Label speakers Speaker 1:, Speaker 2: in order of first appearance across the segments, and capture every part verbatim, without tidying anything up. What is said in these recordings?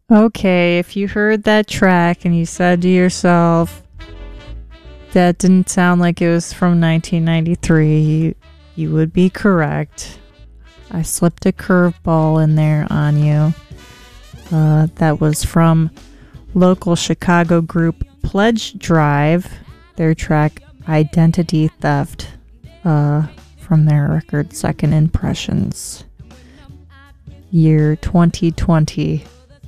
Speaker 1: Okay, if you heard that track and you said to yourself, that didn't sound like it was from nineteen ninety-three, you, you would be correct. I slipped a curveball in there on you. Uh, that was from local Chicago group Pledge Drive, their track Identity Theft, uh, from their record Second Impressions, year twenty twenty.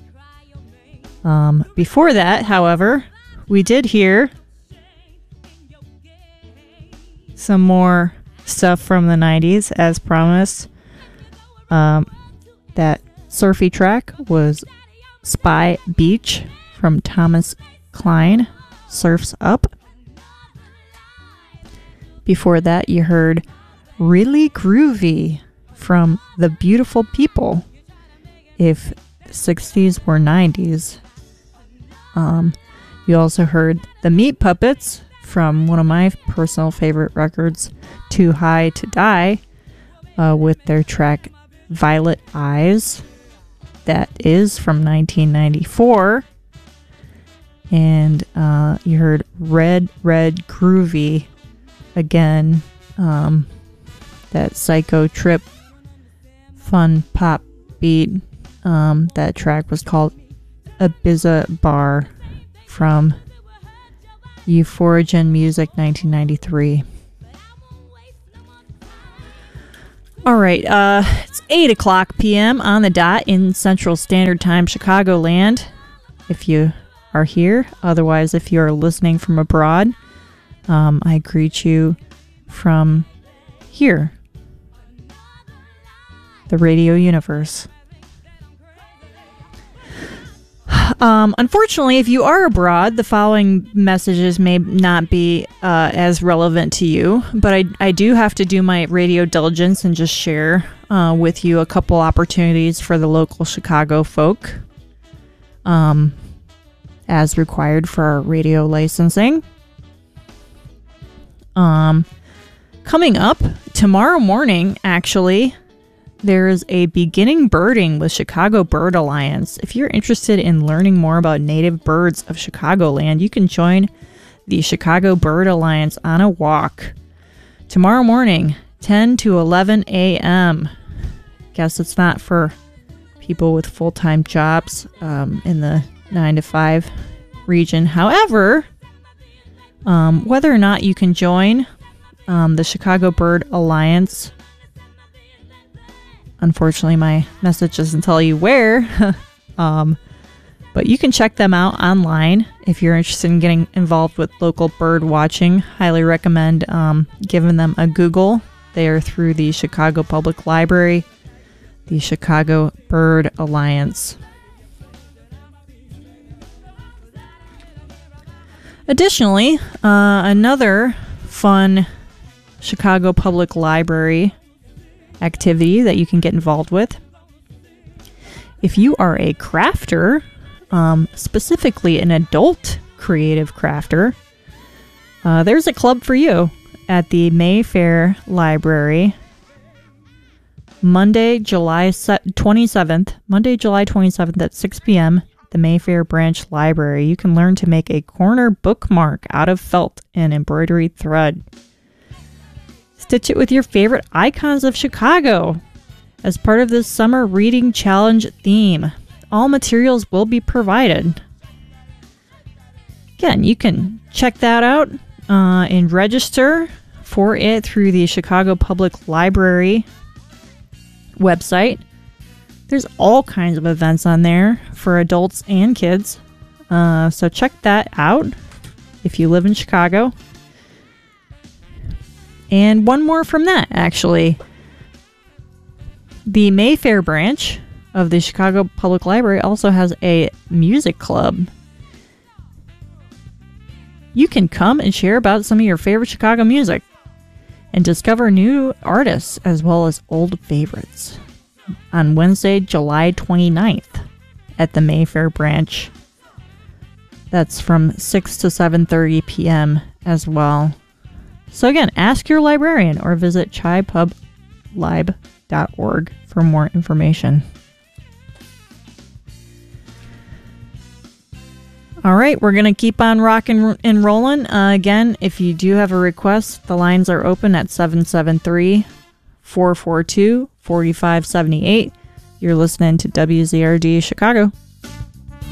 Speaker 1: Um, before that, however, we did hear some more stuff from the nineties, as promised. Um, that surfy track was Spy Beach from Thomas Klein, Surf's Up. Before that, you heard Really Groovy from The Beautiful People. If sixties were nineties. Um, you also heard The Meat Puppets from one of my personal favorite records, Too High to Die, uh, with their track Violet Eyes. That is from nineteen ninety-four. And uh, you heard Red, Red Groovy again. Um, that psycho trip, fun pop beat. Um, that track was called Ibiza Bar from Euphorigen Music nineteen ninety-three. All right, uh, it's eight o'clock p.m. on the dot in Central Standard Time, Chicagoland, if you are here. Otherwise, if you are listening from abroad, um, I greet you from here, the radio universe. Um, unfortunately, if you are abroad, the following messages may not be uh, as relevant to you, but I, I do have to do my radio diligence and just share uh, with you a couple opportunities for the local Chicago folk, um, as required for our radio licensing. Um, coming up tomorrow morning, actually, there is a beginning birding with Chicago Bird Alliance. If you're interested in learning more about native birds of Chicagoland, you can join the Chicago Bird Alliance on a walk tomorrow morning, ten to eleven a.m. Guess it's not for people with full-time jobs um, in the nine to five region. However, um, whether or not you can join um, the Chicago Bird Alliance, unfortunately, my message doesn't tell you where, um, but you can check them out online if you're interested in getting involved with local bird watching. Highly recommend um, giving them a Google. They are through the Chicago Public Library, the Chicago Bird Alliance. Additionally, uh, another fun Chicago Public Library activity that you can get involved with. If you are a crafter, um, specifically an adult creative crafter, uh, there's a club for you at the Mayfair Library. Monday, July twenty-seventh, Monday, July twenty-seventh at six p.m. at the Mayfair Branch Library. You can learn to make a corner bookmark out of felt and embroidery thread. Stitch it with your favorite icons of Chicago as part of this summer reading challenge theme. All materials will be provided. Again, you can check that out uh, and register for it through the Chicago Public Library website. There's all kinds of events on there for adults and kids. Uh, so check that out if you live in Chicago. And one more from that, actually. The Mayfair branch of the Chicago Public Library also has a music club. You can come and share about some of your favorite Chicago music and discover new artists as well as old favorites on Wednesday, July twenty-ninth at the Mayfair branch. That's from six to seven thirty p.m. as well. So again, ask your librarian or visit chai pub lib dot org for more information. All right, we're going to keep on rocking and rolling. Uh, again, if you do have a request, the lines are open at seven seven three, four four two, four five seven eight. You're listening to W Z R D Chicago.